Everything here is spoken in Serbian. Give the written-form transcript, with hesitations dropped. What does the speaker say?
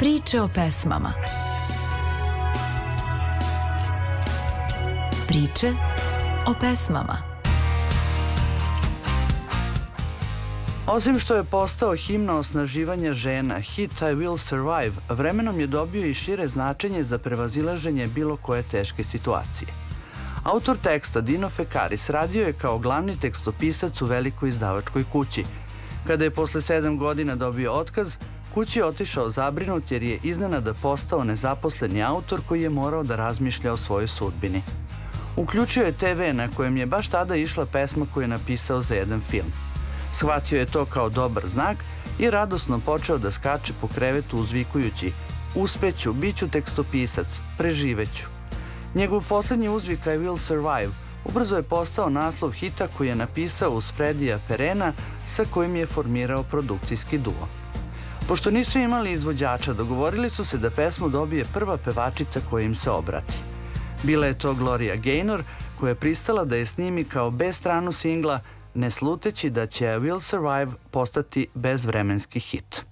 Priče o pesmama. Priče o pesmama. Osim što je postao himna osnaživanja žena, hit I Will Survive vremenom je dobio i šire značenje za prevazilaženje bilo koje teške situacije. Autor teksta Dino Fekaris radio je kao glavni tekstopisac u velikoj izdavačkoj kući. Kada je posle 7 godina dobio otkaz, kući je otišao zabrinut jer je iznenada postao nezaposleni autor koji je morao da razmišlja o svojoj sudbini. Uključio je TV na kojem je baš tada išla pesma koju je napisao za jedan film. Shvatio je to kao dobar znak i radosno počeo da skače po krevetu uzvikujući: "Uspeću, bit ću tekstopisac, preživeću." Njegov poslednji uzvik I Will Survive ubrzo je postao naslov hita koji je napisao uz Fredija Perena sa kojim je formirao produkcijski duo. Pošto nisu imali izvođača, dogovorili su se da pesmu dobije prva pevačica koja im se obrati. Bila je to Gloria Gaynor, koja je pristala da je snimi kao B stranu singla, ne sluteći da će I Will Survive postati bezvremenski hit.